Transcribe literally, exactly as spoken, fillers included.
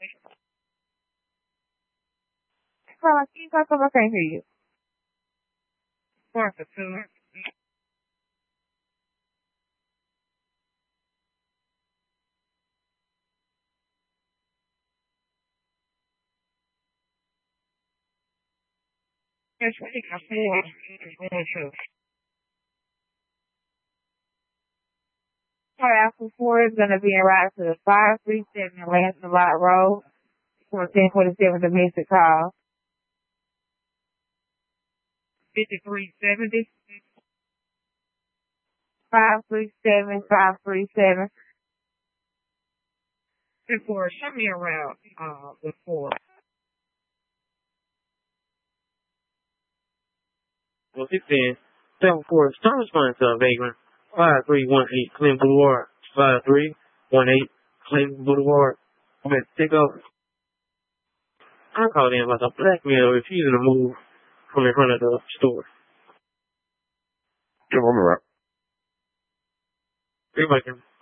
Carla, can you talk up? I can't hear you. Martha, too. Yes, I think I see it. Car Alpha four is going to be en route to the five three seven Lancelot Road, fourteen forty-seven domestic call. fifty-three seventy. five three seven, five three seven. Before, show me around, uh, before. Well, six ten, seven four, start responding to a vagrant. five three one eight Clinton Boulevard. five three one eight Clinton Boulevard. I'm at pick up. I called in about a black male refusing to move from in front of the store. Give him a rap. Everybody can